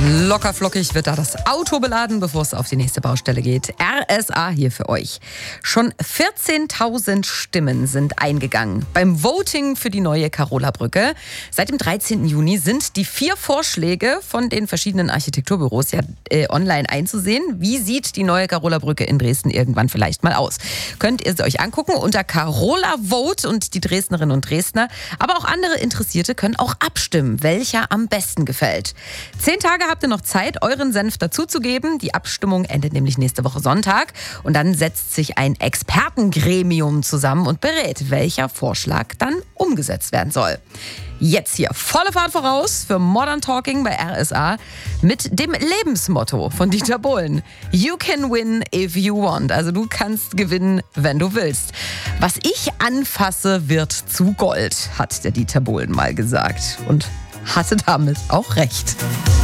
Locker flockig wird da das Auto beladen, bevor es auf die nächste Baustelle geht. RSA hier für euch. Schon 14.000 Stimmen sind eingegangen beim Voting für die neue Carola-Brücke. Seit dem 13. Juni sind die 4 Vorschläge von den verschiedenen Architekturbüros online einzusehen. Wie sieht die neue Carola-Brücke in Dresden irgendwann vielleicht mal aus? Könnt ihr sie euch angucken unter Carola Vote, und die Dresdnerinnen und Dresdner, aber auch andere Interessierte können auch abstimmen, welcher am besten gefällt. 10 Tage habt ihr noch Zeit, euren Senf dazuzugeben. Die Abstimmung endet nämlich nächste Woche Sonntag. Und dann setzt sich ein Expertengremium zusammen und berät, welcher Vorschlag dann umgesetzt werden soll. Jetzt hier volle Fahrt voraus für Modern Talking bei RSA mit dem Lebensmotto von Dieter Bohlen. You can win if you want. Also du kannst gewinnen, wenn du willst. Was ich anfasse, wird zu Gold, hat der Dieter Bohlen mal gesagt. Und hatte damit auch recht.